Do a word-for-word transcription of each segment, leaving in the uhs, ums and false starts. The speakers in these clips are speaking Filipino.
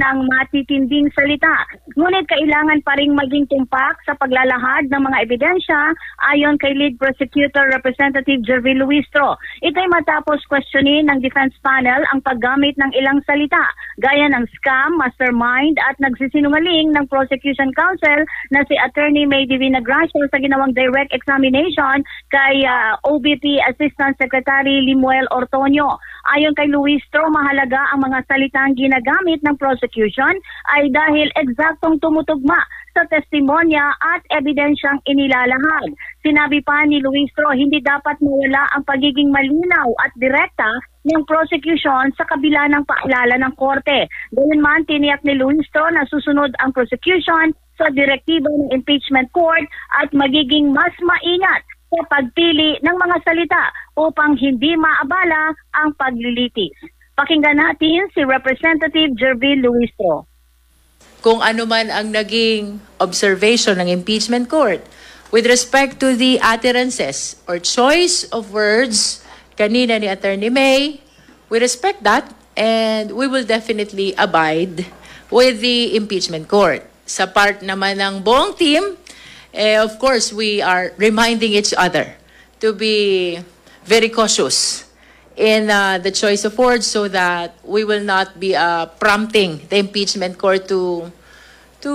ng matitinding salita. Ngunit kailangan pa ring maging tumpak sa paglalahad ng mga ebidensya ayon kay Lead Prosecutor Representative Jervil Luistro. Ito'y matapos questionin ng defense panel ang paggamit ng ilang salita gaya ng scam, mastermind at nagsisinungaling ng prosecution counsel na si Attorney May Divina Gracia sa ginawang direct examination kay uh, O B P Assistant Secretary Limuel Ortonio. Ayon kay Luistro, mahalaga ang mga salitang ginagamit ng prosecution ay dahil eksaktong tumutugma sa testimonya at ebidensyang inilalahad. Sinabi pa ni Luistro, hindi dapat mawala ang pagiging malinaw at direkta ng prosecution sa kabila ng paalala ng korte. Gayunman, tiniyak ni Luistro na susunod ang prosecution sa direktiba ng impeachment court at magiging mas maingat sa pagpili ng mga salita upang hindi maabala ang paglilitis. Pakinggan natin si Representative Jervil Luistro. Kung ano man ang naging observation ng impeachment court with respect to the utterances or choice of words kanina ni Attorney May, we respect that and we will definitely abide with the impeachment court. Sa part naman ng buong team, eh, of course, we are reminding each other to be very cautious in uh, the choice of words so that we will not be uh, prompting the impeachment court to to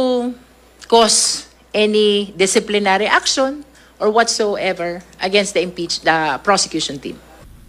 cause any disciplinary action or whatsoever against the impeach the prosecution team.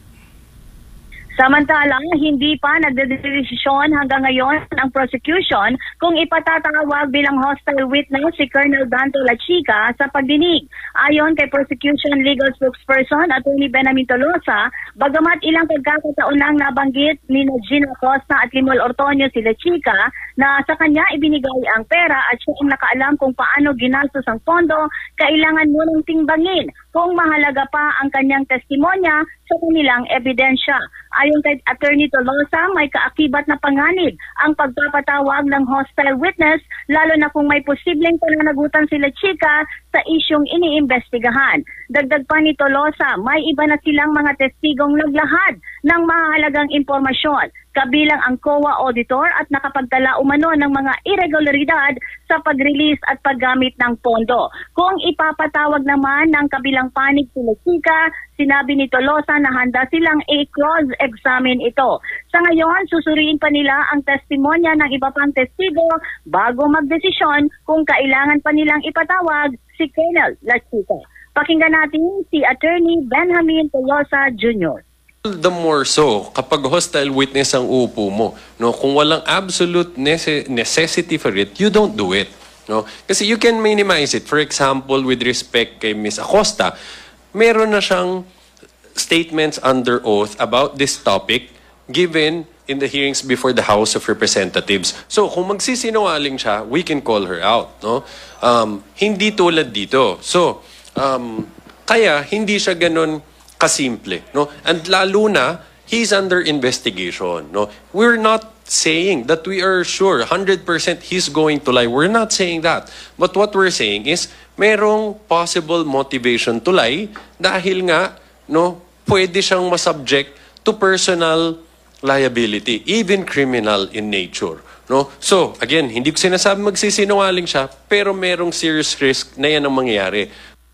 Samantala, hindi pa nagdedesisyon hanggang ngayon ang prosecution kung ipatatawag bilang hostile witness si Colonel Danto Lachica sa pagdinig. Ayon kay prosecution legal spokesperson Attorney Benjamin Tolosa, bagamat ilang pagkakataon nang nabanggit ni Gina Costa at Limuel Ortonio si Lachica na sa kanya ibinigay ang pera at siya ang nakaalam kung paano ginastos ang pondo, kailangan munang timbangin kung mahalaga pa ang kanyang testimonya sa kanilang ebidensya. Ayon kay Attorney Tolosa, may kaakibat na panganib ang pagpapatawag ng hostile witness lalo na kung may posibleng pananagutan sila Chika sa isyong iniimbestigahan. Dagdag pa ni Tolosa, may iba na silang mga testigong naglahad ng mahalagang impormasyon, kabilang ang C O A auditor at nakapagtala umano ng mga irregularidad sa pag-release at paggamit ng pondo. Kung ipapatawag naman ng kabilang panig sila Chika, sinabi ni Tolosa na handa silang i-cross-examine ito. Sa ngayon, susuriin pa nila ang testimonya ng iba pang testigo bago magdesisyon kung kailangan pa nilang ipatawag si Colonel Lachica. Pakinggan natin si Attorney Benjamin Tolosa Junior The more so, kapag hostile witness ang uupo mo, no, kung walang absolute nece necessity for it, you don't do it. No? Kasi you can minimize it. For example, with respect kay Miz Acosta, meron na siyang statements under oath about this topic given in the hearings before the House of Representatives. So, kung magsisinungaling siya, we can call her out. No? Um, hindi tulad dito. So, um, kaya hindi siya ganun kasimple. No? And lalo na, he's under investigation. No? We're not saying that we are sure one hundred percent he's going to lie. We're not saying that. But what we're saying is, merong possible motivation to lie dahil nga, no, pwede siyang masubject to personal liability, even criminal in nature. No? So, again, hindi ko sinasabi magsisinungaling siya, pero merong serious risk na yan ang mangyayari.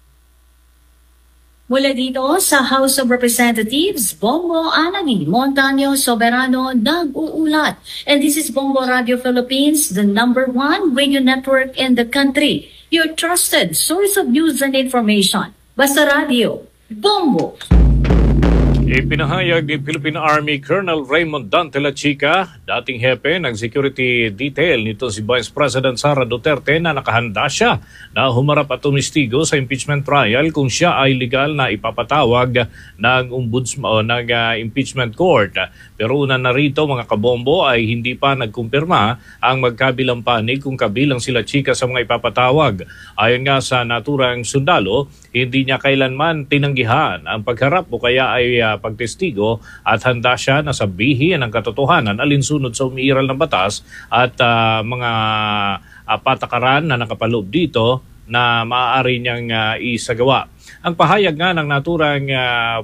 Mula dito sa House of Representatives, Bongo Anani Montaño Soberano nag-uulat. And this is Bongo Radio Philippines, the number one radio network in the country. Your trusted source of news and information. Basta Radio, Bongo. Ipinahayag ni Philippine Army Colonel Raymond Dante Lachica, dating hepe ng security detail nito si Vice President Sara Duterte, na nakahanda siya na humarap at tumistigo sa impeachment trial kung siya ay legal na ipapatawag ng ombudsman o ng uh, impeachment court. Pero una na rito mga kabombo ay hindi pa nagkumpirma ang magkabilang panig kung kabilang sila Chika sa mga ipapatawag. Ayon nga sa naturang sundalo, hindi niya kailanman tinanggihan ang pagharap o kaya ay uh, pagtestigo at handa siya na sabihin ang katotohanan alinsunod sa umiiral ng batas at uh, mga uh, patakaran na nakapaloob dito na maaari niyang uh, isagawa. Ang pahayag nga ng naturang uh,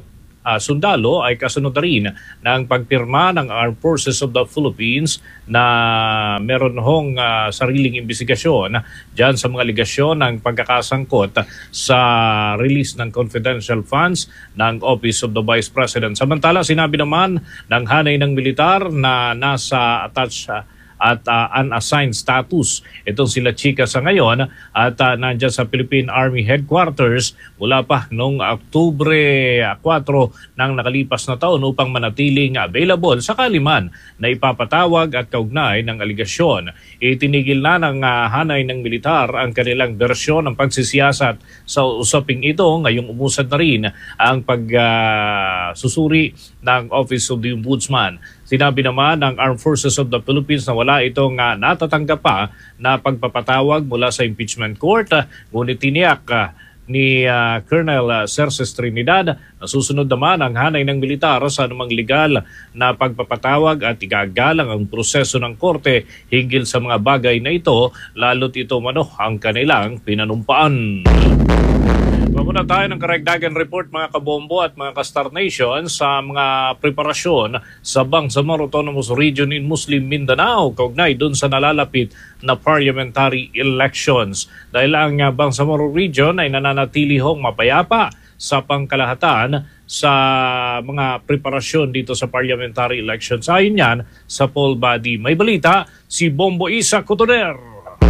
uh, sundalo ay kasunod na rin ng pagpirma ng Armed Forces of the Philippines na meron hong uh, sariling investigasyon dyan sa mga aligasyon ng pagkakasangkot sa release ng confidential funds ng Office of the Vice President. Samantala, sinabi naman ng hanay ng militar na nasa attached uh, at uh, unassigned status itong sila Chica sa ngayon at uh, nandyan sa Philippine Army Headquarters mula pa noong Oktubre kwatro ng nakalipas na taon upang manatiling available sakali man na ipapatawag at kaugnay ng aligasyon. Itinigil na ng uh, hanay ng militar ang kanilang bersyon ng pagsisiyasat sa usaping ito. Ngayong umusad na rin ang pagsusuri uh, ng Office of the Ombudsman. Sinabi naman ng Armed Forces of the Philippines na wala itong uh, natatanggap pa na pagpapatawag mula sa impeachment court. Uh, ngunit tiniyak uh, ni uh, Colonel uh, Cerces Trinidad na susunod naman ang hanay ng militar sa anumang legal na pagpapatawag at igagalang ang proseso ng korte hinggil sa mga bagay na ito, lalo't ito mano ang kanilang pinanumpaan. Muna tayo ng karagdagan report mga kabombo at mga ka-Star Nation sa mga preparasyon sa Bangsamoro Autonomous Region in Muslim Mindanao kaugnay dun sa nalalapit na parliamentary elections. Dahil ang Bangsamoro Region ay nananatili hong mapayapa sa pangkalahatan sa mga preparasyon dito sa parliamentary elections. Ayon yan sa poll body. May balita si Bombo Isa Cotoner.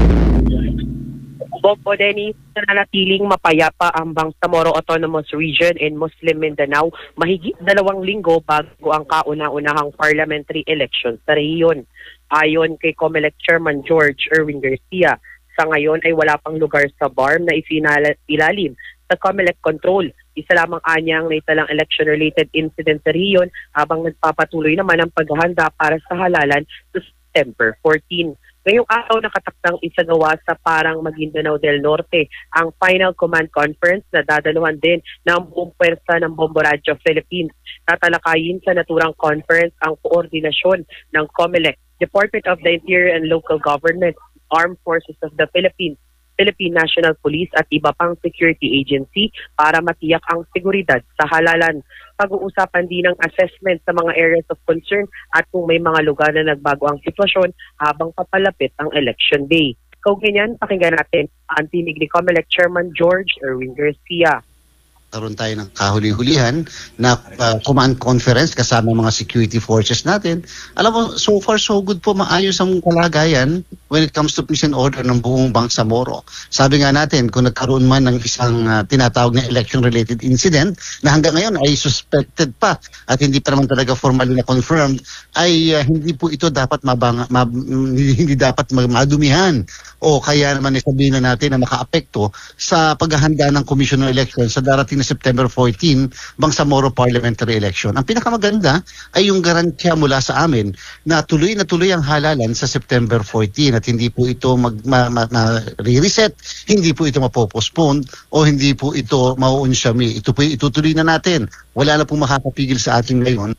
Bombo Dennis, nananatiling mapayapa ang Bangsamoro Autonomous Region in Muslim Mindanao mahigit dalawang linggo bago ang kauna-unahang parliamentary election sa rehiyon. Ayon kay COMELEC Chairman George Erwin Garcia, sa ngayon ay wala pang lugar sa B A R M na isinailalim sa COMELEC control. Isa lamang anyang naitalang election-related incident sa rehiyon habang nagpapatuloy naman ang paghahanda para sa halalan sa September fourteenth. Ngayong araw nakatakdang isagawa sa Parang Maguindanao del Norte ang final command conference na dadaluhan din ng buong pwersa ng Bombo Radio Philippines. Tatalakayin sa naturang conference ang koordinasyon ng COMELEC, Department of the Interior and Local Government, Armed Forces of the Philippines, Philippine National Police at iba pang security agency para matiyak ang seguridad sa halalan. Pag-uusapan din ng assessment sa mga areas of concern at kung may mga lugar na nagbago ang sitwasyon habang papalapit ang election day. Kaugnyan, pakinggan natin ang tinig ni COMELEC Chairman George Erwin Garcia. Karoon tayo ng kahuli-hulihan na uh, command conference kasama mga security forces natin. Alam mo, so far so good po, maayos ang kalagayan when it comes to peace and order ng buong Bangsamoro. Sabi nga natin, kung nagkaroon man ng isang uh, tinatawag na election-related incident na hanggang ngayon ay suspected pa at hindi pa naman talaga formally na confirmed, ay uh, hindi po ito dapat mabanga, mab, hindi dapat madumihan o kaya naman sabihin na natin na makaapekto sa paghahanda ng Commission on Elections sa darating na September fourteenth, Bangsamoro Parliamentary Election. Ang pinakamaganda ay yung garantiya mula sa amin na tuloy na tuloy ang halalan sa September fourteenth at hindi po ito mag, ma, ma, ma, re-reset, hindi po ito mapopostpone o hindi po ito mauunsyami. Ito po itutuloy na natin. Wala na pong makakapigil sa atin ngayon.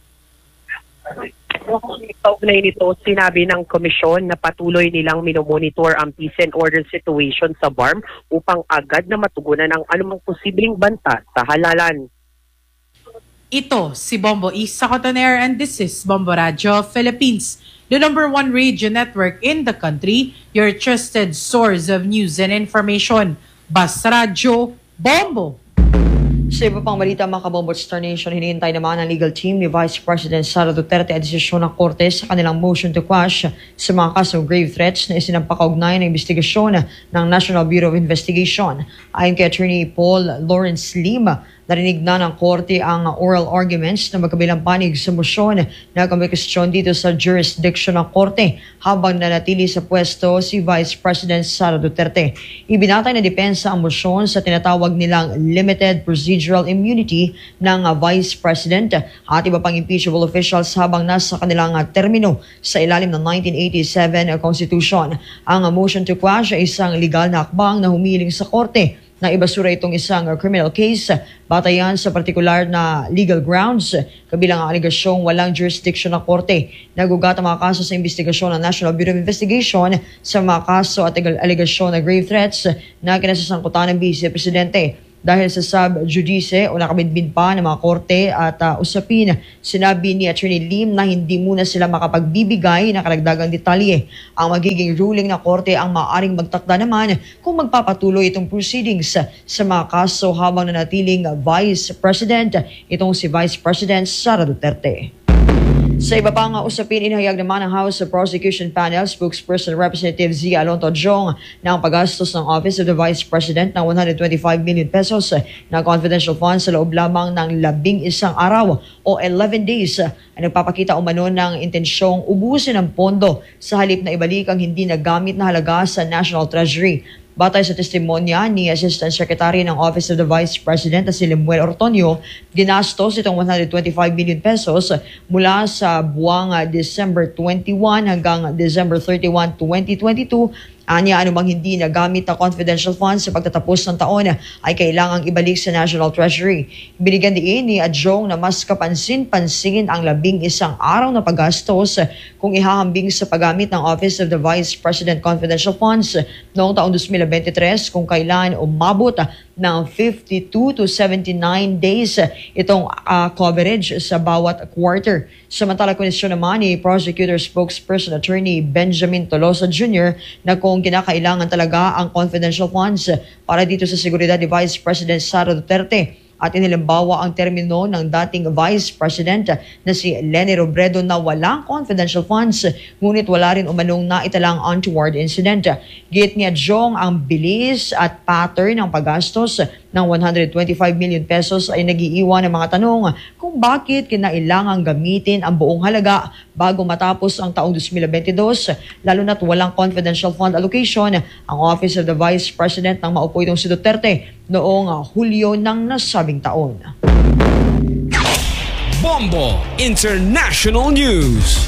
Kaugnay nito, sinabi ng komisyon na patuloy nilang minomonitor ang peace and order situation sa B A R M upang agad na matugunan ang anumang posibleng banta sa halalan. Ito si Bombo Isa Cotoner and this is Bombo Radio Philippines, the number one radio network in the country, your trusted source of news and information. Basta Radio Bombo! Sa iba pang balita mga kabombo at Star Nation, hinihintay naman ang legal team ni Vice President Sara Duterte ang desisyon ng Korte sa kanilang motion to quash sa mga kasong grave threats na isinampakaugnay ng investigasyon ng National Bureau of Investigation. Ayon kay Attorney Paul Lawrence Lim, narinig na ng Korte ang oral arguments na magkabilang panig sa motion na kumikustyon dito sa jurisdiction ng Korte habang nanatili sa pwesto si Vice President Sara Duterte. Ibinatay na depensa ang motion sa tinatawag nilang limited procedural immunity ng Vice President at iba pang impeachable officials habang nasa kanilang termino sa ilalim ng nineteen eighty-seven Constitution. Ang motion to quash ay isang legal na hakbang na humiling sa Korte na ibasura itong isang criminal case batayan sa partikular na legal grounds kabilang ang aligasyong walang jurisdiction ng Korte. Nagugat ang mga kaso sa investigasyon ng National Bureau of Investigation sa mga kaso at aligasyon na grave threats na kinasasangkutan ng Vice Presidente. dahil sa sub-judice o nakabidbid pa ng mga korte at uh, usapin. Sinabi ni Attorney Lim na hindi muna sila makapagbibigay ng karagdagang detalye. Ang magiging ruling ng korte ang maaaring magtakda naman kung magpapatuloy itong proceedings sa mga kaso habang nanatiling Vice President itong si Vice President Sara Duterte. Sa iba pang usapin, inihayag naman ng House Prosecution Panel spokesperson Representative Z. Alonto Jong na ang paggastos ng Office of the Vice President ng one hundred twenty-five million pesos na confidential funds sa loob lamang ng labing isang araw o eleven days ay nagpapakita umano ng intensyong ubusin ang pondo sa halip na ibalik ang hindi nagamit na halaga sa National Treasury. Batay sa testimonya ni Assistant Secretary ng Office of the Vice President na si Lemuel Ortonio, ginastos itong one hundred twenty-five million pesos mula sa buwang December twenty-one hanggang December thirty-one, twenty twenty-two. Anya, anumang hindi nagamit na confidential funds sa pagtatapos ng taon ay kailangang ibalik sa National Treasury. Binigyan din ni Adjong na mas kapansin-pansin ang labing isang araw na paggastos kung ihahambing sa paggamit ng Office of the Vice President Confidential Funds noong taong twenty twenty-three kung kailan umabot ng fifty-two to seventy-nine days itong uh, coverage sa bawat quarter. Samantala, kondisyon naman ni Prosecutor Spokesperson Attorney Benjamin Tolosa Junior na kung kinakailangan talaga ang confidential funds para dito sa seguridad ni Vice President Sara Duterte. At inilimbawa ang termino ng dating Vice President na si Leni Robredo na walang confidential funds, ngunit wala rin umanong naitalang untoward incident. Git ni Adjong ang bilis at pattern ng paggastos ng one hundred twenty-five million pesos ay nagiiwan ng mga tanong kung bakit kinailangang gamitin ang buong halaga bago matapos ang taong twenty twenty-two, lalo na't walang confidential fund allocation ang Office of the Vice President nang maupo itong si Duterte noong Hulyo ng nasabing taon. Bombo International News.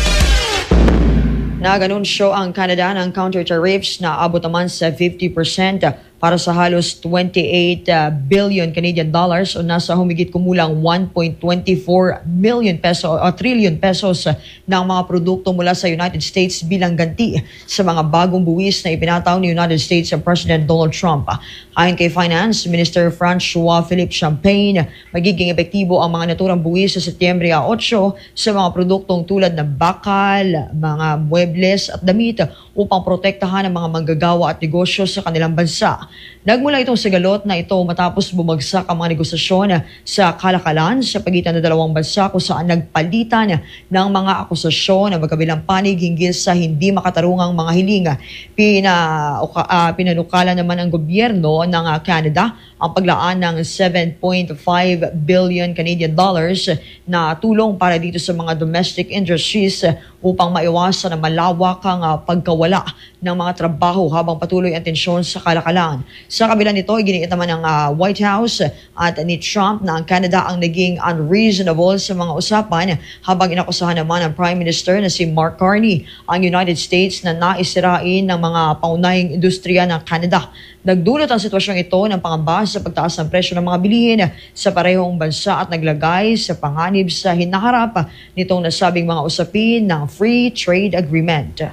Nag-anunsyo ang Canada ng counter-tariffs na abot naman sa fifty percent para sa halos twenty-eight billion Canadian dollars o nasa humigit kumulang one point two four million peso o trillion pesos ng mga produkto mula sa United States bilang ganti sa mga bagong buwis na ipinataw ni United States President Donald Trump. Ayon kay Finance Minister Francois Philippe Champagne, magiging epektibo ang mga naturang buwis sa Setyembre eight sa mga produktong tulad ng bakal, mga muebles at damit upang protektahan ang mga manggagawa at negosyo sa kanilang bansa. Nagmula itong sigalot na ito matapos bumagsak ang mga negosasyon sa kalakalan sa pagitan ng dalawang bansa kung saan nagpalitan ng mga akusasyon na magkabilang panig hinggil sa hindi makatarungang mga hiling. Pina, uh, pinanukalan naman ang gobyerno ng uh, Canada ang paglaan ng seven point five billion Canadian dollars na tulong para dito sa mga domestic industries upang maiwasan na malawak ang uh, pagkawala ng mga trabaho habang patuloy ang tensyon sa kalakalan. Sa kabila nito, iginiit naman ng uh, White House at ni Trump na ang Canada ang naging unreasonable sa mga usapan habang inakusahan naman ng Prime Minister na si Mark Carney ang United States na naisirain ng mga paunahing industriya ng Canada. Nagdulot ang sitwasyong ito ng pangamba sa pagtaas ng presyo ng mga bilihin sa parehong bansa at naglagay sa panganib sa hinaharap nitong nasabing mga usapin ng Free Trade Agreement.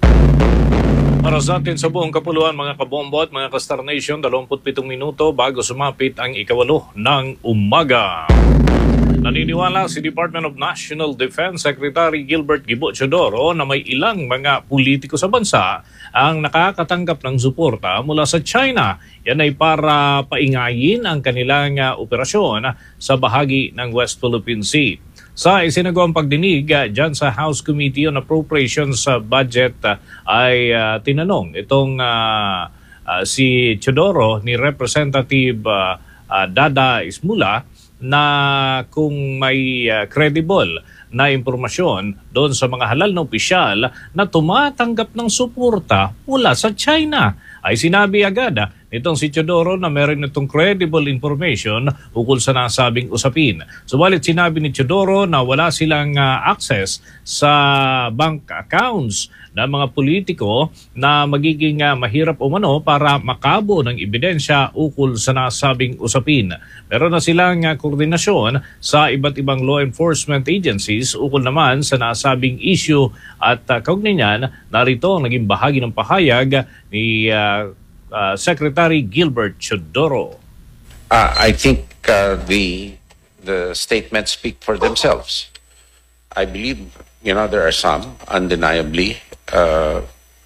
Para sa atin sa buong kapuluan, mga kabombo at mga ka-Star Nation, twenty-seven minuto bago sumapit ang ikawalo ng umaga. Naniniwala si Department of National Defense Secretary Gilbert Gibo Chodoro na may ilang mga politiko sa bansa ang nakakatanggap ng suporta mula sa China. Yan ay para paingayin ang kanilang uh, operasyon sa bahagi ng West Philippine Sea. Sa isinagawang pagdinig uh, dyan sa House Committee on Appropriations uh, Budget uh, ay uh, tinanong itong uh, uh, si Chodoro ni Representative uh, uh, Dada Ismula na kung may uh, credible na impormasyon doon sa mga halal na opisyal na tumatanggap ng suporta mula sa China. Ay sinabi agad ah, nitong si Chodoro na meron itong credible information ukol sa nasabing usapin. Subalit sinabi ni Chodoro na wala silang uh, access sa bank accounts ng mga politiko na magiging uh, mahirap umano para makabo ng ebidensya ukol sa nasabing usapin. Meron na silang uh, koordinasyon sa iba't ibang law enforcement agencies ukol naman sa nasabing issue at uh, kaugnay niyan, narito ang naging bahagi ng pahayag ni uh, uh, Secretary Gilbert Chodoro. Uh, I think uh, the the statements speak for themselves. I believe, you know, there are some, undeniably, uh,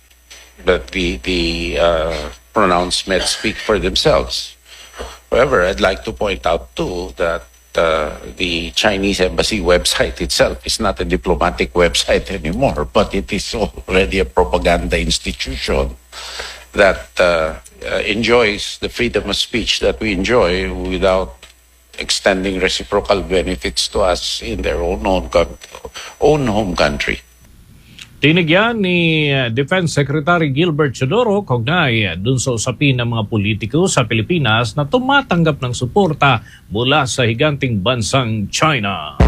that the, the uh, pronouncements speak for themselves. However, I'd like to point out, too, that uh, the Chinese embassy website itself is not a diplomatic website anymore, but it is already a propaganda institution that uh, uh, enjoys the freedom of speech that we enjoy without extending reciprocal benefits to us in their own own, own home country. Tinigyan ni Defense Secretary Gilbert Chodoro kaugnay dun sa usapin ng mga politiko sa Pilipinas na tumatanggap ng suporta mula sa higanting bansang China.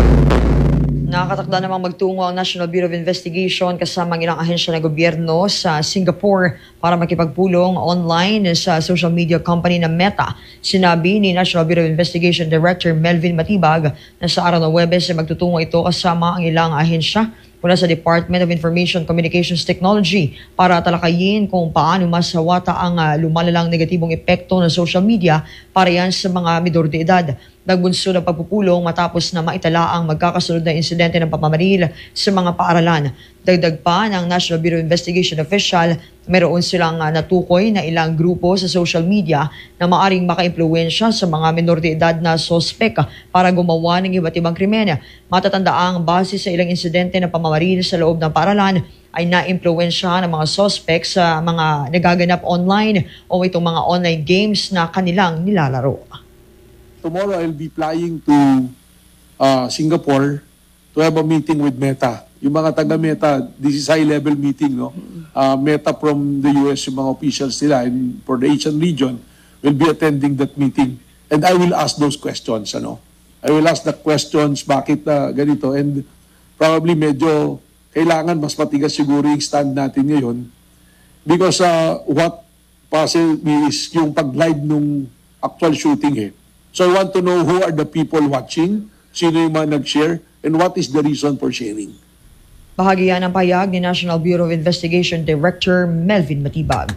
Nakatakda namang magtungo ang National Bureau of Investigation kasama ang ilang ahensya ng gobyerno sa Singapore para makipagpulong online sa social media company na Meta. Sinabi ni National Bureau of Investigation Director Melvin Matibag na sa araw ng Huwebes ay magtutungo ito kasama ang ilang ahensya mula sa Department of Information Communications Technology para talakayin kung paano masawata ang uh, lumalalang negatibong epekto ng social media para yan sa mga minor de edad. Nagbunso ng pagpupulong matapos na maitala ang magkakasunod na insidente ng pamamaril sa mga paaralan. Dagdag pa ng National Bureau of Investigation official, meron silang uh, natukoy na ilang grupo sa social media na maaring maka-impluwensya sa mga minor de edad na sospek para gumawa ng iba't ibang krimen. Matatandaang base sa ilang insidente ng pamamaril sa loob ng paaralan ay na-impluwensya ng mga sospek sa mga nagaganap online o itong mga online games na kanilang nilalaro. Tomorrow I'll be flying to uh, Singapore to have a meeting with Meta. Yung mga taga-Meta, this is high-level meeting, no? Uh, Meta from the U S, yung mga officials nila, and for the Asian region, will be attending that meeting. And I will ask those questions, ano? I will ask the questions, bakit uh, ganito? And probably medyo kailangan mas matigas siguro yung stand natin ngayon. Because uh, what puzzles me is yung pag-live nung actual shooting, eh. So I want to know who are the people watching, sino yung mga nag-share, and what is the reason for sharing. Bahagi yan ang payag ni National Bureau of Investigation Director Melvin Matibag.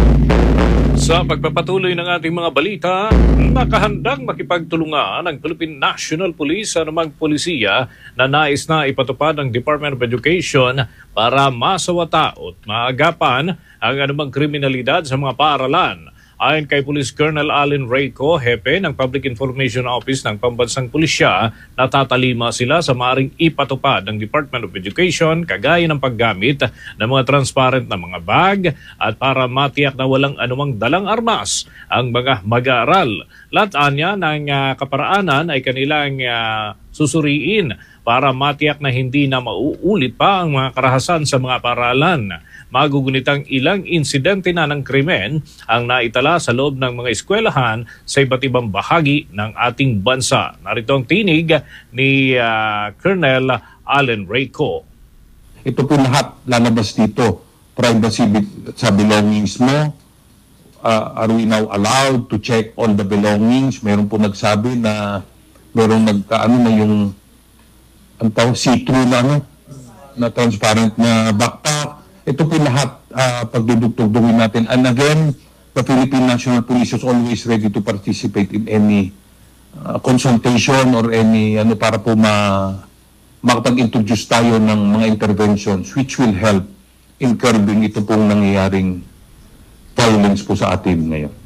Sa pagpapatuloy ng ating mga balita, nakahandang makipagtulungan ang Philippine National Police sa anumang polisiya na nais na ipatupad ng Department of Education para masawata at maagapan ang anumang kriminalidad sa mga paaralan. Ayon kay Police Colonel Allen Rayco, hepe ng Public Information Office ng Pambansang Pulisya, natatalima sila sa maaring ipatupad ng Department of Education kagaya ng paggamit ng mga transparent na mga bag at para matiyak na walang anumang dalang armas ang mga mag-aaral. Lahat niya ng uh, kaparaanan ay kanilang uh, susuriin para matiyak na hindi na mauulit pa ang mga karahasan sa mga paaralan. Magugunitang ilang insidente na ng krimen ang naitala sa loob ng mga eskwelahan sa iba't ibang bahagi ng ating bansa. Narito ang tinig ni uh, Colonel Allen Rayco. Ito po lahat lalabas dito. Privacy sa belongings mo. Uh, are we now allowed to check all the belongings? Meron po nagsabi na meron nagkaano na yung ang tawag see-through na ano, na transparent na backpack. Ito po lahat uh, pagdudugtugdugin natin. And again, the Philippine National Police is always ready to participate in any uh, consultation or any ano para po ma makapag-introduce tayo ng mga interventions which will help in curbing ito pong nangyayaring violence po sa atin ngayon.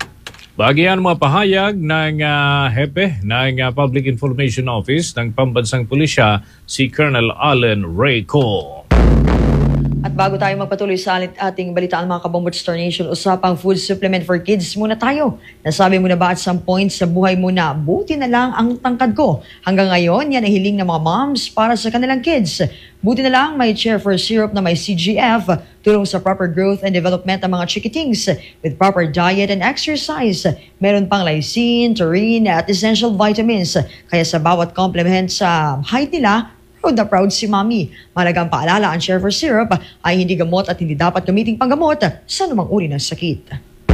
Bagian mga pahayag ng uh, hepe ng uh, Public Information Office ng Pambansang Pulisya, si Colonel Allen Rayco. At bago tayo magpatuloy sa ating balitaan mga kabombo Star Nation, usapang food supplement for kids muna tayo. Nasabi mo na ba at some point sa buhay mo na buti na lang ang tangkad ko? Hanggang ngayon, yan ay hiling ng mga moms para sa kanilang kids. Buti na lang may chair for syrup na may C G F, tulong sa proper growth and development ng mga chikitings with proper diet and exercise. Meron pang lysine, taurine at essential vitamins. Kaya sa bawat complement sa height nila, proud na proud si Mami. Malagang paalala, ang Share for Syrup ay hindi gamot at hindi dapat gamiting panggamot sa anumang uri ng sakit.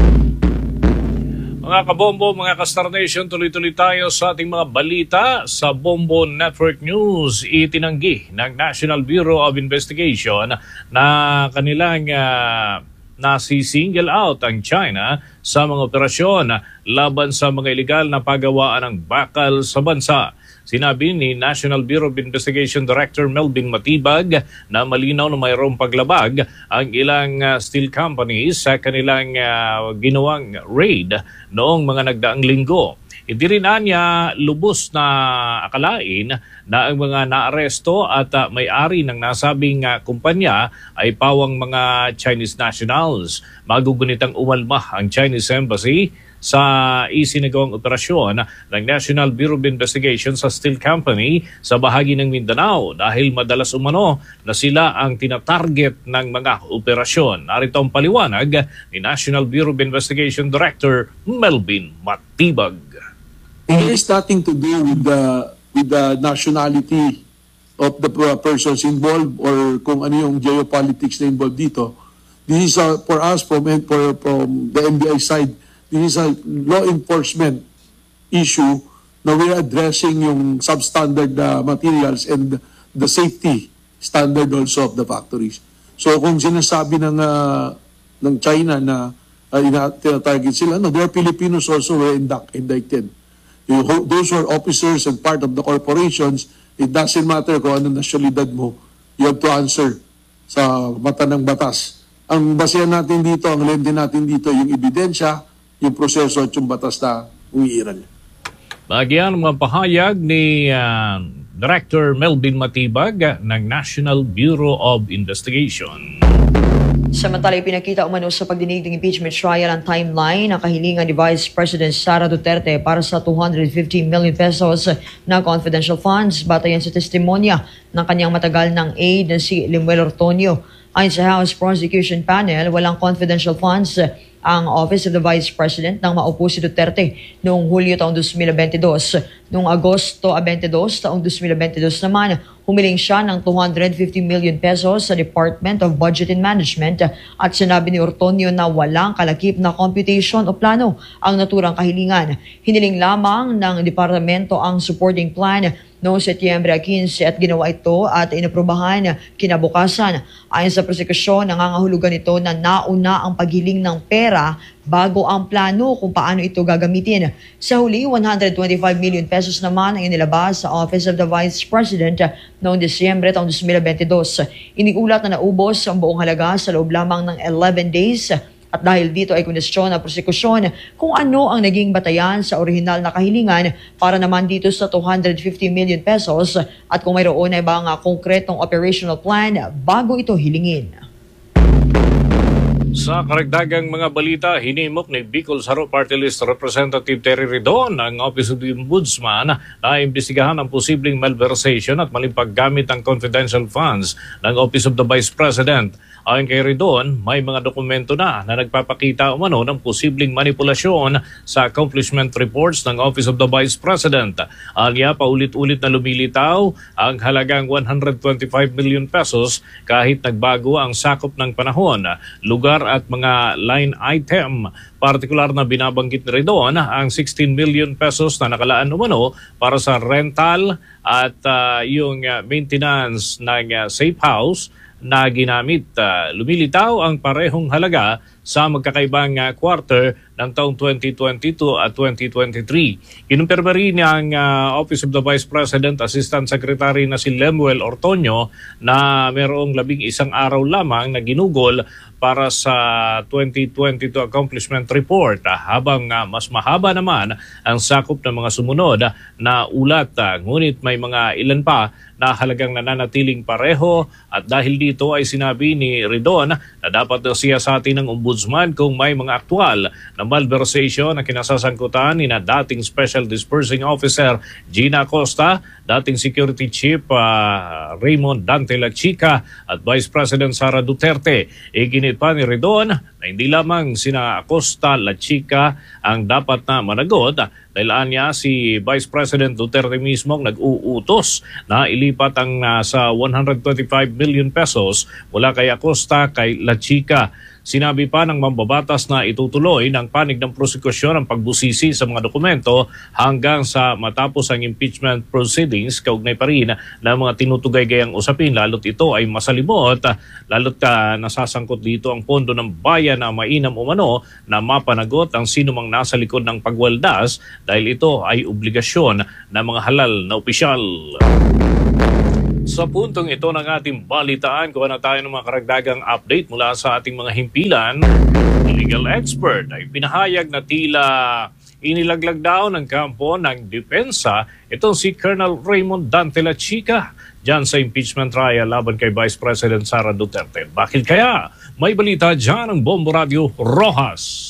Mga kabombo, mga ka-Star Nation, tuloy-tuloy tayo sa ating mga balita sa Bombo Network News. Itinanggi ng National Bureau of Investigation na kanilang uh, na si-single out ang China sa mga operasyon laban sa mga ilegal na paggawaan ng bakal sa bansa. Sinabi ni National Bureau of Investigation Director Melvin Matibag na malinaw na mayroong paglabag ang ilang uh, steel companies sa kanilang uh, ginawang raid noong mga nagdaang linggo. Hindi rin niya lubos na akalain na ang mga naaresto at uh, may-ari ng nasabing uh, kumpanya ay pawang mga Chinese nationals. Magugunitang umalma ang Chinese Embassy sa isinagawang operasyon ng National Bureau of Investigation sa steel company sa bahagi ng Mindanao dahil madalas umano na sila ang tinatarget ng mga operasyon. Narito ang paliwanag ni National Bureau of Investigation Director Melvin Matibag. It has nothing to do with the with the nationality of the persons involved or kung ano yung geopolitics na involved dito. This is uh, for us from, for, from the N B I side, this is a law enforcement issue na we're addressing yung substandard uh, materials and the safety standard also of the factories. So kung sinasabi ng uh, ng China na uh, ina-target sila, no, there are Filipinos also were indicted. You, those who are officers and part of the corporations, it doesn't matter kung anong nasyonalidad mo, you have to answer sa mata ng batas. Ang basehan natin dito, ang lente natin dito, yung ebidensya, yung proseso at yung batas na umiiral. Bagyan mga pahayag ni uh, Director Melvin Matibag ng National Bureau of Investigation. Samantala, ipinakita umano sa pagdinig ng impeachment trial ang timeline ng kahilingan ni Vice President Sara Duterte para sa two hundred fifty million pesos na confidential funds batayan sa testimonya ng kanyang matagal ng aide na si Lemuel Ortonio. Ayon sa House Prosecution Panel, walang confidential funds ang Office of the Vice President nang maupo si Duterte noong Hulyo taong two thousand twenty-two. Noong Agosto twenty-two taong two thousand twenty-two naman, humiling siya ng two hundred fifty million pesos sa Department of Budget and Management at sinabi ni Ortonio na walang kalakip na computation o plano ang naturang kahilingan. Hiniling lamang ng departamento ang supporting plan noong Setyembre fifteen at ginawa ito at inaprubahan kinabukasan. Ayon sa prosekusyon, nangangahulugan ito na nauna ang paghiling ng pera bago ang plano kung paano ito gagamitin. Sa huli, one hundred twenty-five million pesos naman ang inilabas sa Office of the Vice President noong Disyembre taong two thousand twenty-two. Iniulat na naubos ang buong halaga sa loob lamang ng eleven days. At dahil dito ay kwestiyon ng prosekusyon kung ano ang naging batayan sa orihinal na kahilingan para naman dito sa two hundred fifty million pesos at kung mayroon ay bang konkretong operational plan bago ito hilingin. Sa karagdagang mga balita, hinimok ni Bicol Saro Party List Representative Terry Ridon ang Office of the Ombudsman na imbestigahan ang posibleng malversation at maling paggamit ng confidential funds ng Office of the Vice President. Ayon kay Ridon, may mga dokumento na na nagpapakita umano ng posibleng manipulasyon sa accomplishment reports ng Office of the Vice President. Anya, paulit-ulit na lumilitaw ang halagang one hundred twenty-five million pesos kahit nagbago ang sakop ng panahon, lugar at mga line item. Partikular na binabanggit ni Ridon ang sixteen million pesos na nakalaan umano para sa rental at uh, yung uh, maintenance ng uh, safe house na ginamit. Uh, lumilitaw ang parehong halaga sa magkakaibang uh, quarter ng taong twenty twenty-two at twenty twenty-three. Kinumpirma rin ang uh, Office of the Vice President Assistant Secretary na si Lemuel Ortonio na mayroong labing isang araw lamang na ginugol para sa twenty twenty-two Accomplishment Report, uh, habang uh, mas mahaba naman ang sakop ng mga sumunod uh, na ulat. Uh, ngunit may mga ilan pa na halagang nananatiling pareho at dahil dito ay sinabi ni Ridon na dapat na siyasatin ng Ombudsman kung may mga aktwal na malversation na kinasasangkutan ni na dating Special Disbursing Officer Gina Acosta, dating Security Chief uh, Raymond Dante Lachica at Vice President Sara Duterte. Iginit pa ni Ridon na hindi lamang sina Acosta, Lachica ang dapat na managot dahil anya si Vice President Duterte mismo ang nag-uutos na ilipat ang uh, sa one hundred twenty-five million pesos mula kay Acosta kay Lachica. Sinabi pa ng mambabatas na itutuloy ng panig ng prosekusyon ang pagbusisi sa mga dokumento hanggang sa matapos ang impeachment proceedings, kaugnay pa rin na mga tinutugay-gayang usapin, lalo't ito ay masalibot, lalo't ka nasasangkot dito ang pondo ng bayan na mainam umano na mapanagot ang sinumang nasa likod ng pagwaldas dahil ito ay obligasyon ng mga halal na opisyal. Sa puntong ito ng ating balitaan, kuha na tayo ng mga karagdagang update mula sa ating mga himpilan. Legal expert ay pinahayag na tila inilaglag daw ng kampo ng depensa itong si Colonel Raymond Dante La Chica dyan sa impeachment trial laban kay Vice President Sara Duterte. Bakit kaya? May balita dyan ng Bombo Radio Rojas.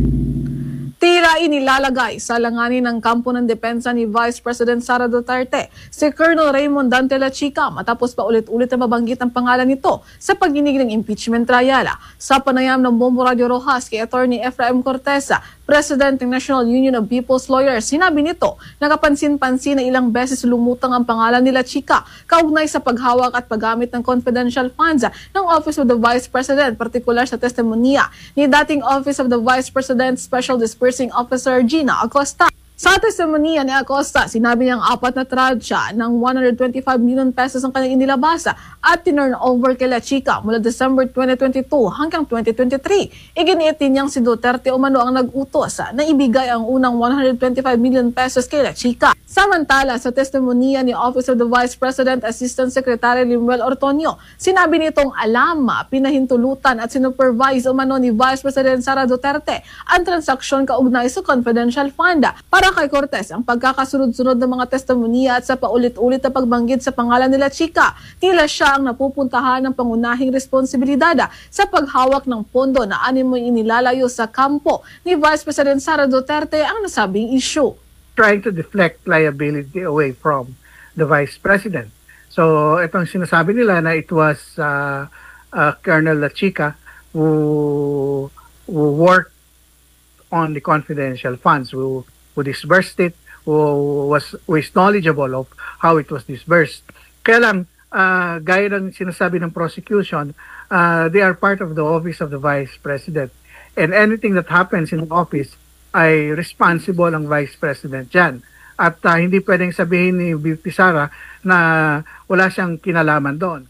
Tila inilalagay sa langanin ng kampo ng depensa ni Vice President Sara Duterte si Colonel Raymond Dante La Chica matapos pa ulit-ulit na mabanggit ang pangalan nito sa pagdinig ng impeachment trial. Sa panayam ng Bombo Radio Rojas kay Attorney Efraim Cortesa, President ng National Union of People's Lawyers, sinabi nito na kapansin-pansin na ilang beses lumutang ang pangalan ni La Chica kaugnay sa paghawak at paggamit ng confidential funds ng Office of the Vice President, partikular sa testimonya ni dating Office of the Vice President Special Disbursing Officer Gina Acosta. Sa testimonya ni Acosta, sinabi niyang apat na trancha ng one hundred twenty-five million pesos ang kanyang inilabasa at tinurn over kay La Chica mula December twenty twenty-two hanggang twenty twenty-three. Iginiit din niyang si Duterte umano ang nag-utos na ibigay ang unang one hundred twenty-five million pesos kay La Chica. Samantala, sa testimonya ni Office of the Vice President Assistant Secretary Limuel Ortonio, sinabi nitong alam, pinahintulutan at sinupervise umano ni Vice President Sara Duterte ang transaksyon kaugnay sa confidential fund. Para kay Cortez, ang pagkakasunod-sunod ng mga testimonya at sa paulit-ulit na pagbanggit sa pangalan ni La Chica, tila siya ang napupuntahan ng pangunahing responsibilidad sa paghawak ng pondo na animoy inilalayo sa kampo ni Vice President Sara Duterte ang nasabing issue. Trying to deflect liability away from the Vice President. So itong sinasabi nila na it was uh, uh, Colonel La Chica who, who worked on the confidential funds, who who disbursed it, who was, who is knowledgeable of how it was disbursed. Kaya lang, uh, gaya ng sinasabi ng prosecution, uh, they are part of the office of the Vice President. And anything that happens in the office ay responsible ang Vice President dyan. At uh, hindi pwedeng sabihin ni Beauty Sara na wala siyang kinalaman doon.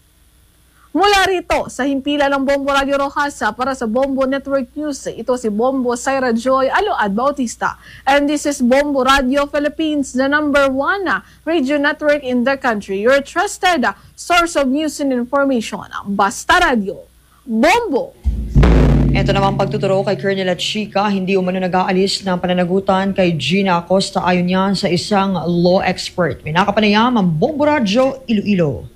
Mula rito sa himpilan ng Bombo Radio Rojas para sa Bombo Network News, ito si Bombo Syra Joy Aload Bautista. And this is Bombo Radio Philippines, the number one radio network in the country. Your trusted source of news and information. Basta Radio. Bombo! Ito namang pagtuturo kay Colonel La Chica, hindi umano nag-aalis ng pananagutan kay Gina Acosta ayon yan sa isang law expert. May nakapanayam ang Bombo Radio Iloilo.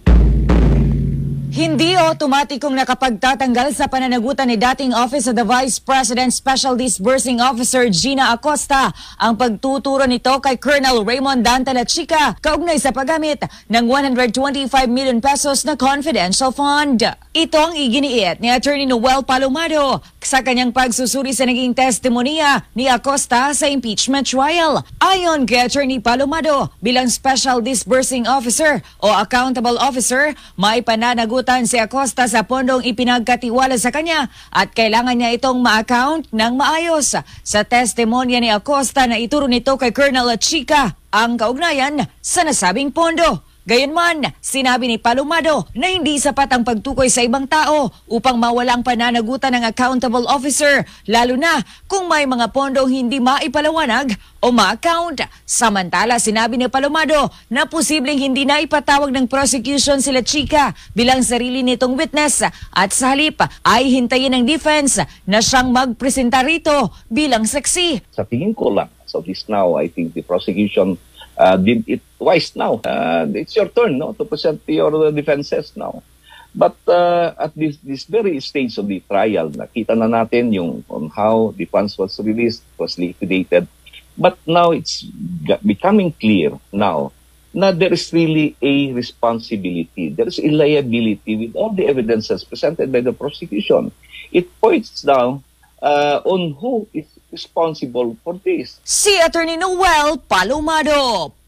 Hindi otomatikong nakapagtatanggal sa pananagutan ni dating Office of the Vice President Special Disbursing Officer Gina Acosta ang pagtuturo nito kay Colonel Raymond Dante La Chica kaugnay sa paggamit ng one hundred twenty-five million pesos na confidential fund. Ito ang iginiit ni Attorney Noel Palomado sa kanyang pagsusuri sa naging testimonya ni Acosta sa impeachment trial. Ayon kay Attorney Palomado, bilang Special Disbursing Officer o Accountable Officer, may pananagutan si Acosta sa pondong ipinagkatiwala sa kanya at kailangan niya itong ma-account ng maayos. Sa testimonya ni Acosta na ituro nito kay Colonel La Chica ang kaugnayan sa nasabing pondo. Gayunman, sinabi ni Palomado na hindi sapat ang pagtukoy sa ibang tao upang mawalang pananagutan ng accountable officer, lalo na kung may mga pondong hindi maipalawanag o ma-account. Samantala, sinabi ni Palomado na posibleng hindi na ipatawag ng prosecution si La Chica bilang sarili nitong witness at sa halip ay hintayin ng defense na siyang magpresenta rito bilang saksi. Sa tingin ko lang, so this now, I think the prosecution Uh, did it twice now. Uh, it's your turn, no, to present your uh, defenses now. But uh, at this this very stage of the trial, nakita na natin yung on how the funds was released, was liquidated. But now it's becoming clear now na there is really a responsibility. There is a liability with all the evidences presented by the prosecution. It points down uh, on who is responsible for this. Si Attorney Noel Palomado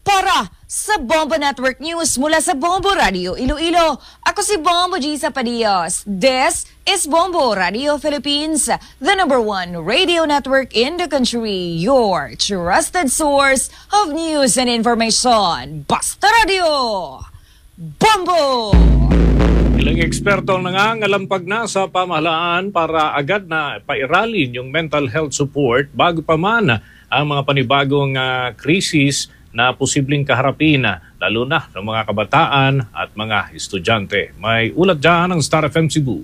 Para sa Bombo Network News mula sa Bombo Radio Iloilo, ako si Bombo Gisa Padillas. This is Bombo Radio Philippines, the number one radio network in the country, your trusted source of news and information. Basta Radio! Bombo! Ilang eksperto ang nangangalampag na sa pamahalaan para agad na pairalin yung mental health support bago pa man ang mga panibagong uh, krisis na posibleng kaharapin, lalo na ng mga kabataan at mga estudyante. May ulat dyan ng Star F M Cebu.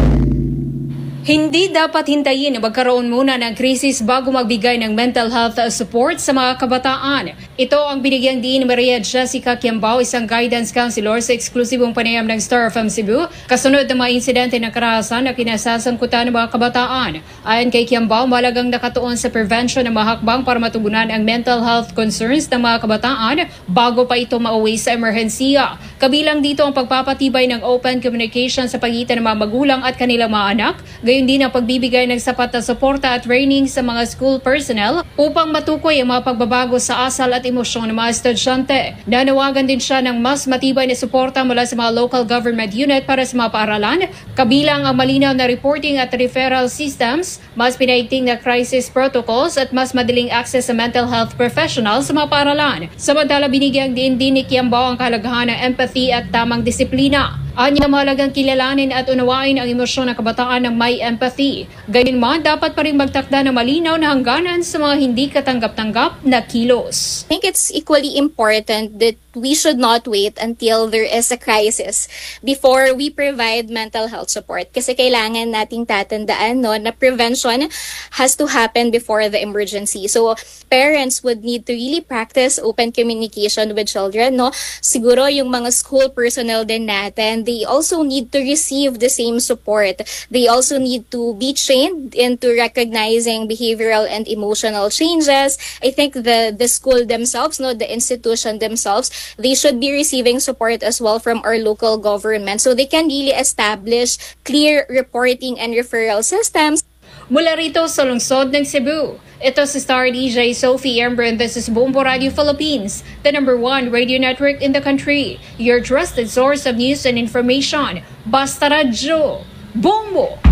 Hindi dapat hintayin na magkaroon muna ng krisis bago magbigay ng mental health support sa mga kabataan. Ito ang binigyang diin ni Maria Jessica Quiambao, isang guidance counselor sa eksklusibong panayam ng Star F M Cebu, kasunod ng mga insidente ng karahasan na kinasasangkutan ng mga kabataan. Ayon kay Quiambao, malagang nakatuon sa prevention ng mga hakbang para matugunan ang mental health concerns ng mga kabataan bago pa ito mauwi sa emerhensiya. Kabilang dito ang pagpapatibay ng open communication sa pagitan ng mga magulang at kanilang mga anak, gayon din ang pagbibigay ng sapat na suporta at training sa mga school personnel upang matukoy ang mga pagbabago sa asal at emosyon ng mga estudyante. Nanawagan din siya ng mas matibay na suporta mula sa mga local government unit para sa mga paaralan, kabilang ang malinaw na reporting at referral systems, mas pinaigting na crisis protocols at mas madaling access sa mental health professionals sa mga paaralan. Samantala, binigyang din din ni Quiambao ang kahalagahan ng empathy at tamang disiplina. Anya, mahalagang kilalanin at unawain ang emosyon ng kabataan ng may empathy. Gayunman, dapat pa rin magtakda ng malinaw na hangganan sa mga hindi katanggap-tanggap na kilos. I think it's equally important that we should not wait until there is a crisis before we provide mental health support. Kasi kailangan nating tatandaan no, na prevention has to happen before the emergency. So parents would need to really practice open communication with children. No? Siguro yung mga school personnel din natin, they also need to receive the same support. They also need to be trained into recognizing behavioral and emotional changes. I think the, the school themselves, no, the institution themselves, they should be receiving support as well from our local government so they can really establish clear reporting and referral systems. Mula rito sa lungsod ng Cebu, ito si Star D J Sophie Ember and this is Bombo Radio Philippines, the number one radio network in the country, your trusted source of news and information. Basta Radio, Bombo!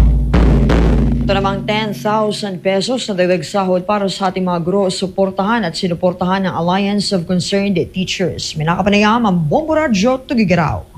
Ito namang ten thousand pesos na dagdag sahod para sa ating mga guro, suportahan at sinuportahan ng Alliance of Concerned Teachers. May nakapanayam ang Bombo Radio Tugigaraw.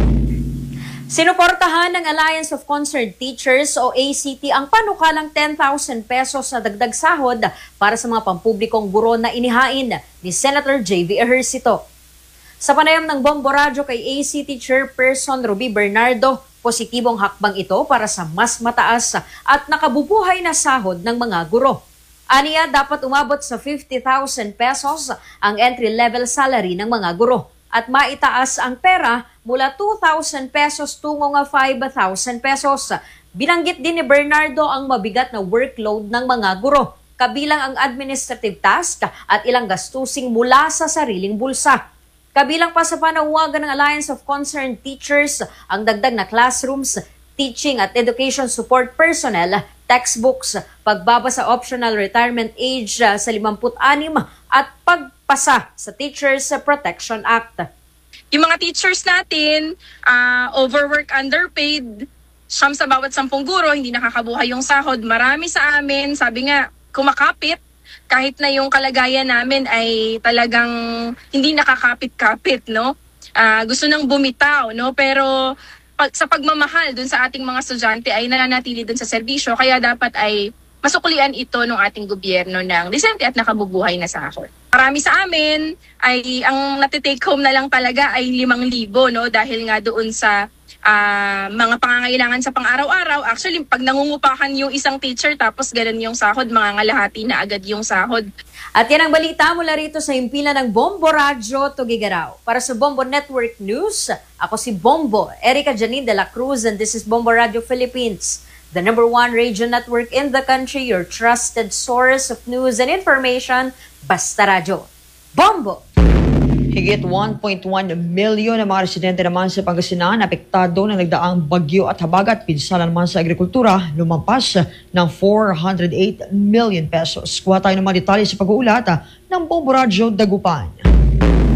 Sinuportahan ng Alliance of Concerned Teachers o A C T ang panukalang ten thousand pesos na dagdag sahod para sa mga pampublikong guro na inihain ni Senator J V Ejercito. Sa panayam ng Bombo Radio kay A C T Chairperson Ruby Bernardo, positibong hakbang ito para sa mas mataas at nakabubuhay na sahod ng mga guro. Aniya, dapat umabot sa fifty thousand pesos ang entry-level salary ng mga guro at maitaas ang pera mula two thousand pesos tungo nga five thousand pesos. Binanggit din ni Bernardo ang mabigat na workload ng mga guro, kabilang ang administrative task at ilang gastusing mula sa sariling bulsa. Kabilang pa sa panawagan ng Alliance of Concerned Teachers ang dagdag na classrooms, teaching at education support personnel, textbooks, pagbaba sa optional retirement age sa fifty-six at pagpasa sa Teachers Protection Act. Yung mga teachers natin, uh, overwork, underpaid, siyam sa bawat sampung guro, hindi nakakabuhay yung sahod. Marami sa amin, sabi nga, kumakapit, kahit na yung kalagayan namin ay talagang hindi nakakapit-kapit, no? Uh, gusto nang bumitaw, no? Pero pag, sa pagmamahal dun sa ating mga estudyante ay nananatili dun sa serbisyo, kaya dapat ay masuklian ito ng ating gobyerno ng disente at nakabubuhay na sahod. Marami sa amin ay ang natitake home na lang talaga ay limang libo, no? Dahil nga doon sa uh, mga pangangailangan sa pang-araw-araw. Actually, pag nangungupahan yung isang teacher tapos ganun yung sahod, mga ngalahati na agad yung sahod. At yan ang balita mula rito sa himpilan ng Bombo Radio Tugigaraw. Para sa Bombo Network News, ako si Bombo, Erica Janine de la Cruz, and this is Bombo Radio Philippines, the number one radio network in the country, your trusted source of news and information. Basta Radio, Bombo! Higit one point one milyon na mga residente naman sa Pangasinan apektado ng nagdaang bagyo at habagat, pinsala naman sa agrikultura, lumampas ng four hundred eight million pesos. Kuha tayo ng mga detalye sa pag-uulat ng Bombo Radio Dagupan.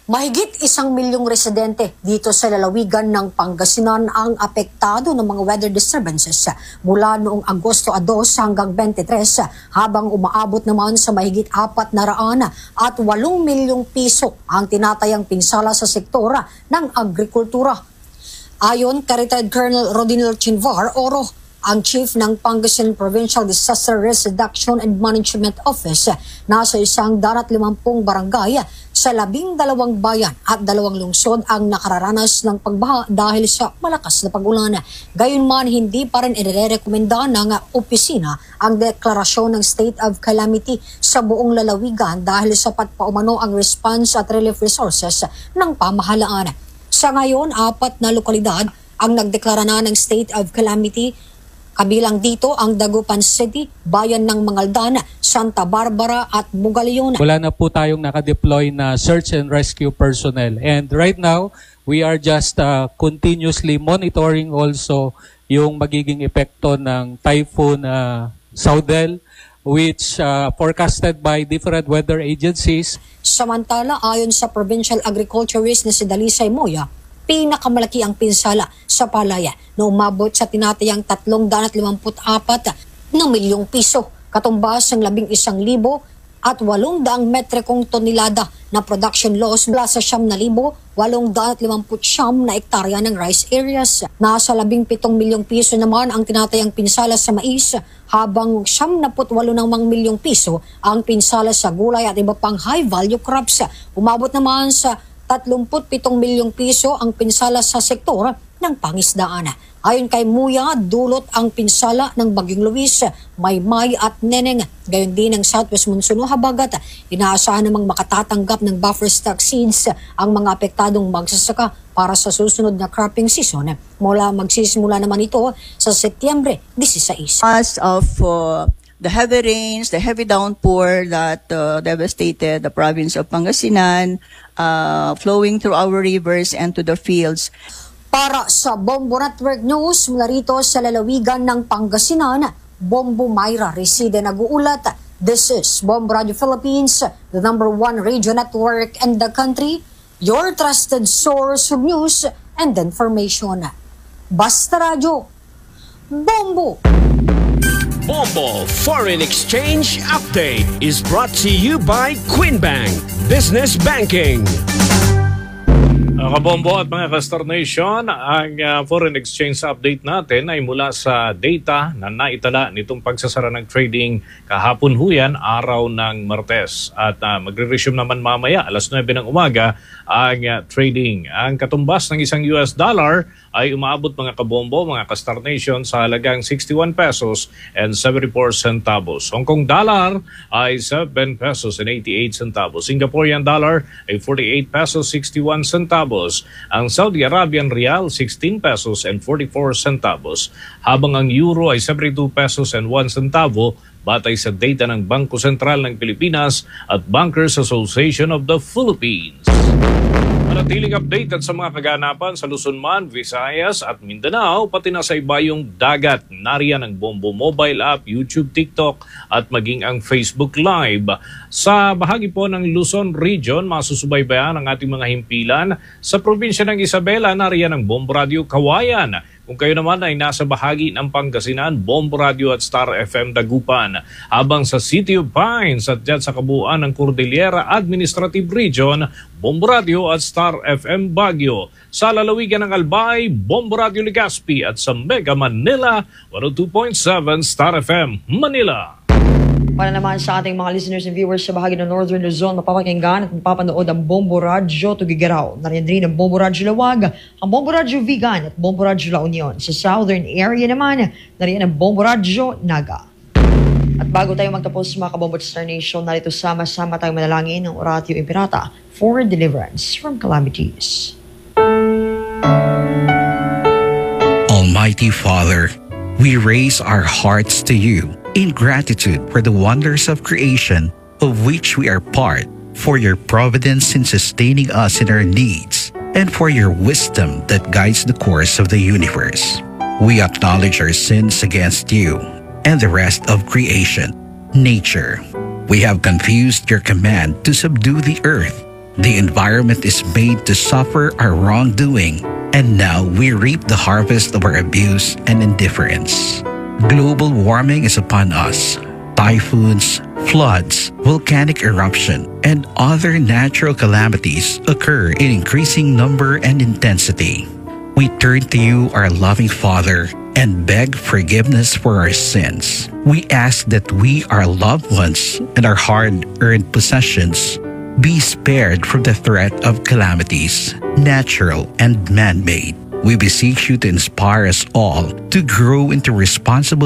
Mahigit isang milyong residente dito sa lalawigan ng Pangasinan ang apektado ng mga weather disturbances mula noong Agosto dos hanggang twenty-tres habang umaabot naman sa mahigit apat na raan at walong milyong piso ang tinatayang pinsala sa sektora ng agrikultura. Ayon kay Retired Colonel Rodinel Chinvar Oro, ang chief ng Pangasinan Provincial Disaster Risk Reduction and Management Office, nasa isang darat limampung barangay sa labing dalawang bayan at dalawang lungsod ang nakararanas ng pagbaha dahil sa malakas na pag-ulan. Gayunman, hindi pa rin inirekomenda ng opisina ang deklarasyon ng state of calamity sa buong lalawigan dahil sapat pa umano ang response at relief resources ng pamahalaan. Sa ngayon, apat na lokalidad ang nagdeklara na ng state of calamity. Kabilang dito ang Dagupan City, Bayan ng Mangaldan, Santa Barbara at Mugalion. Wala na po tayong nakadeploy na search and rescue personnel. And right now, we are just uh, continuously monitoring also yung magiging epekto ng Typhoon uh, Saudel, which uh, forecasted by different weather agencies. Samantala, ayon sa Provincial Agriculturist na si Dalisay Moya, pinakamalaki ang pinsala sa palaya na umabot sa tinatayang tatlong daan at limamput apat na milyong piso, katumbas ng labing isang libo at walong daang metrikong tonelada na production loss mula sa siyam na libo, walong daan at limamput siyam na ektarya ng rice areas. Nasa labing pitong milyong piso naman ang tinatayang pinsala sa mais, habang siyam na put walo ng mga milyong piso ang pinsala sa gulay at iba pang high-value crops. Umabot naman sa tatlumput pitong milyong piso ang pinsala sa sektor ng pangisdaan. Ayon kay Muya, dulot ang pinsala ng Bagyong Luis, Maymay at Neneng. Gayon din ang Southwest Monsoon o Habagat. Inaasahan namang makatatanggap ng buffer stock seeds ang mga apektadong magsasaka para sa susunod na cropping season. Mula magsisimula naman ito sa Setyembre sixteen. As of uh, the heavy rains, the heavy downpour that uh, devastated the province of Pangasinan, uh, flowing through our rivers and to the fields. Para sa Bombo Network News, mula rito sa lalawigan ng Pangasinan, Bombo Mayra Reside nag-uulat. This is Bombo Radio Philippines, the number one radio network in the country, your trusted source of news and information. Basta Radio, Bombo! Bombo Foreign Exchange Update is brought to you by Queen Bank Business Banking. Mga kabombo at mga Castor Nation, ang uh, foreign exchange update natin ay mula sa data na naitala nitong pagsasara ng trading kahapon huyan, araw ng Martes. At uh, magre-resume naman mamaya, alas nuwebe ng umaga, ang uh, trading. Ang katumbas ng isang U S dollar ay umaabot mga kabombo, mga Castor Nation, sa halagang sixty-one pesos and seventy-four centavos. Hong Kong dollar ay seven pesos and eighty-eight centavos. Singaporean dollar ay forty-eight pesos sixty-one centavos. Ang Saudi Arabian Rial, sixteen pesos and forty-four centavos. Habang ang Euro ay seventy-two pesos and one centavo, batay sa data ng Bangko Sentral ng Pilipinas at Bankers Association of the Philippines. Manatiling updated sa mga kaganapan sa Luzon man, Visayas at Mindanao, pati na sa ibayong dagat. Nariyan ang Bombo mobile app, YouTube, TikTok at maging ang Facebook Live. Sa bahagi po ng Luzon Region, masusubaybayan ang ating mga himpilan. Sa probinsya ng Isabela, nariyan ang Bombo Radio Kawayan. Kung kayo naman ay nasa bahagi ng Pangasinan, Bombo Radio at Star F M Dagupan. Habang sa City of Pines at dyan sa kabuuan ng Cordillera Administrative Region, Bombo Radio at Star F M Baguio. Sa lalawigan ng Albay, Bombo Radio Legazpi at sa Mega Manila, one oh two point seven Star F M Manila. Para naman sa ating mga listeners and viewers sa bahagi ng Northern Luzon, mapapakinggan at mapapanood ang Bombo Radio Tugigaraw. Nariyan rin ang Bombo Radio Lawag, ang Bombo Radio Vigan at Bombo Radio La Union. Sa Southern area naman, nariyan ang Bombo Radio Naga. At bago tayo magtapos mga kabombo Star Nation, narito sama-sama tayong manalangin ng Oratio Imperata for deliverance from calamities. Almighty Father, we raise our hearts to you in gratitude for the wonders of creation of which we are part, for your providence in sustaining us in our needs, and for your wisdom that guides the course of the universe. We acknowledge our sins against you and the rest of creation, nature. We have confused your command to subdue the earth The environment is made to suffer our wrongdoing, and now we reap the harvest of our abuse and indifference. Global warming is upon us. Typhoons, floods, volcanic eruption, and other natural calamities occur in increasing number and intensity. We turn to you, our loving Father, and beg forgiveness for our sins. We ask that we, our loved ones, and our hard-earned possessions be spared from the threat of calamities, natural and man-made. We beseech you to inspire us all to grow into responsible